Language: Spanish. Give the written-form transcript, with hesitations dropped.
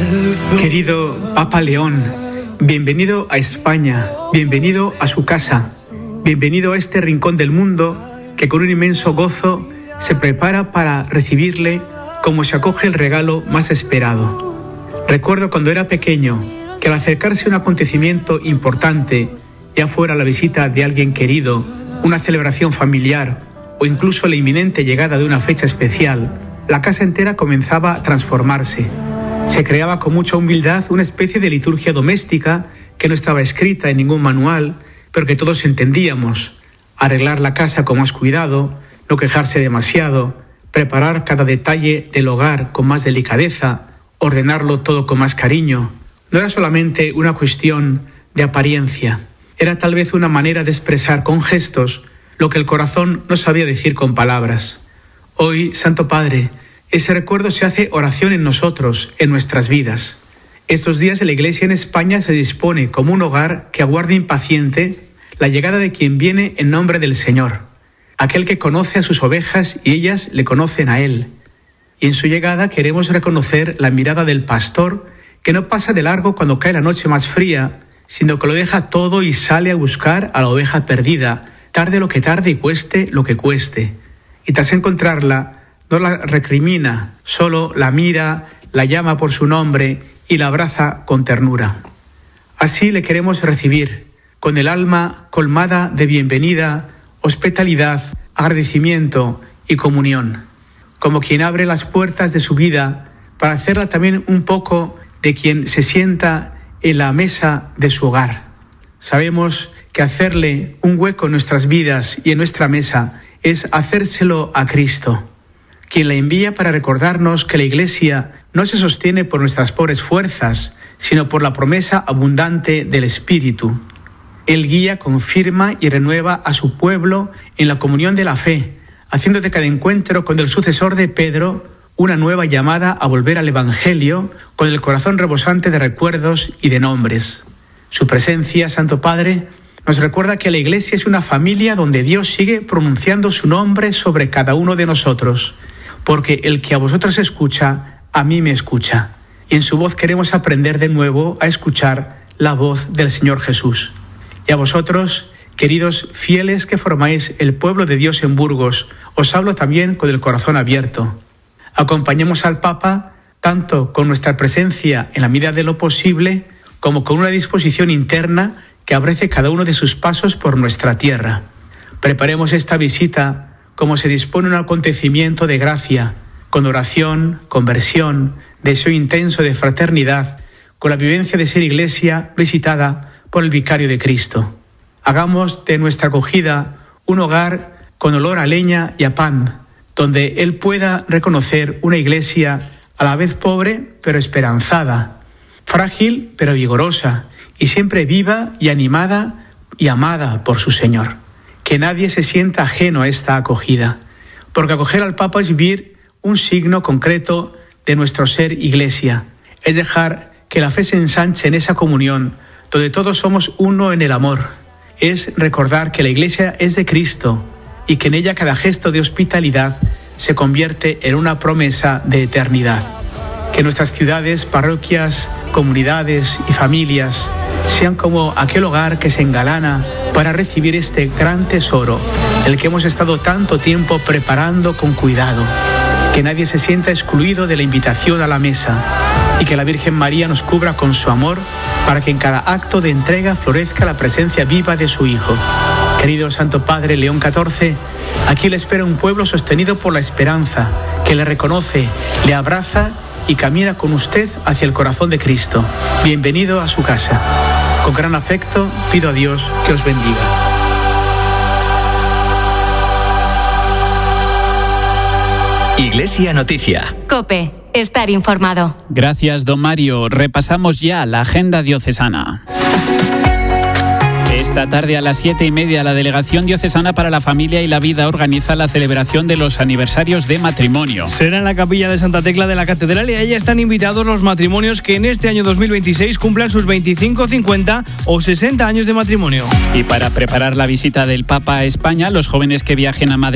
Querido Papa León, bienvenido a España, bienvenido a su casa, bienvenido a este rincón del mundo que con un inmenso gozo se prepara para recibirle como se acoge el regalo más esperado. Recuerdo cuando era pequeño que al acercarse a un acontecimiento importante, ya fuera la visita de alguien querido, una celebración familiar o incluso la inminente llegada de una fecha especial, la casa entera comenzaba a transformarse. Se creaba con mucha humildad una especie de liturgia doméstica que no estaba escrita en ningún manual, pero que todos entendíamos. Arreglar la casa con más cuidado, no quejarse demasiado, preparar cada detalle del hogar con más delicadeza, ordenarlo todo con más cariño. No era solamente una cuestión de apariencia, era tal vez una manera de expresar con gestos lo que el corazón no sabía decir con palabras. Hoy, Santo Padre, ese recuerdo se hace oración en nosotros, en nuestras vidas. Estos días la Iglesia en España se dispone como un hogar que aguarda impaciente la llegada de quien viene en nombre del Señor, aquel que conoce a sus ovejas y ellas le conocen a Él. Y en su llegada queremos reconocer la mirada del pastor que no pasa de largo cuando cae la noche más fría, sino que lo deja todo y sale a buscar a la oveja perdida, tarde lo que tarde y cueste lo que cueste. Y tras encontrarla, no la recrimina, solo la mira, la llama por su nombre y la abraza con ternura. Así le queremos recibir, con el alma colmada de bienvenida, hospitalidad, agradecimiento y comunión, como quien abre las puertas de su vida para hacerla también un poco de quien se sienta en la mesa de su hogar. Sabemos que hacerle un hueco en nuestras vidas y en nuestra mesa es hacérselo a Cristo, quien la envía para recordarnos que la Iglesia no se sostiene por nuestras pobres fuerzas, sino por la promesa abundante del Espíritu. Él guía, confirma y renueva a su pueblo en la comunión de la fe, haciendo de cada encuentro con el sucesor de Pedro una nueva llamada a volver al Evangelio con el corazón rebosante de recuerdos y de nombres. Su presencia, Santo Padre, nos recuerda que la Iglesia es una familia donde Dios sigue pronunciando su nombre sobre cada uno de nosotros, porque el que a vosotros escucha, a mí me escucha. Y en su voz queremos aprender de nuevo a escuchar la voz del Señor Jesús. Y a vosotros, queridos fieles que formáis el pueblo de Dios en Burgos, os hablo también con el corazón abierto. Acompañemos al Papa tanto con nuestra presencia en la medida de lo posible, como con una disposición interna que abrace cada uno de sus pasos por nuestra tierra. Preparemos esta visita como se dispone un acontecimiento de gracia, con oración, conversión, deseo intenso de fraternidad, con la vivencia de ser Iglesia visitada por el Vicario de Cristo. Hagamos de nuestra acogida un hogar con olor a leña y a pan, donde Él pueda reconocer una Iglesia a la vez pobre pero esperanzada, frágil pero vigorosa, y siempre viva y animada y amada por su Señor. Que nadie se sienta ajeno a esta acogida, porque acoger al Papa es vivir un signo concreto de nuestro ser Iglesia, es dejar que la fe se ensanche en esa comunión, donde todos somos uno en el amor. Es recordar que la Iglesia es de Cristo y que en ella cada gesto de hospitalidad se convierte en una promesa de eternidad. Que nuestras ciudades, parroquias, comunidades y familias sean como aquel hogar que se engalana para recibir este gran tesoro, el que hemos estado tanto tiempo preparando con cuidado. Que nadie se sienta excluido de la invitación a la mesa y que la Virgen María nos cubra con su amor para que en cada acto de entrega florezca la presencia viva de su Hijo. Querido Santo Padre León XIV, aquí le espera un pueblo sostenido por la esperanza, que le reconoce, le abraza y camina con usted hacia el corazón de Cristo. Bienvenido a su casa. Con gran afecto pido a Dios que os bendiga. Iglesia Noticia. COPE. Estar informado. Gracias, don Mario. Repasamos ya la agenda diocesana. Esta tarde a las 7:30 la Delegación Diocesana para la Familia y la Vida organiza la celebración de los aniversarios de matrimonio. Será en la capilla de Santa Tecla de la Catedral y a ella están invitados los matrimonios que en este año 2026 cumplan sus 25, 50 o 60 años de matrimonio. Y para preparar la visita del Papa a España, los jóvenes que viajen a Madrid